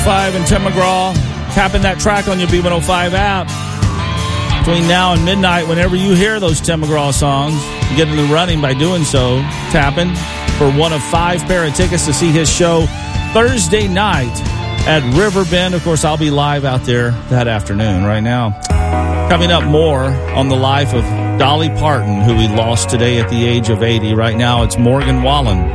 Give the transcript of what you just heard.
5 and Tim McGraw. Tapping that track on your B105 app. Between now and midnight, whenever you hear those Tim McGraw songs, you get in the running by doing so. Tapping for one of 5 pair of tickets to see his show Thursday night at Riverbend. Of course, I'll be live out there that afternoon. Right now, coming up more on the life of Dolly Parton, who we lost today at the age of 80. Right now, it's Morgan Wallen.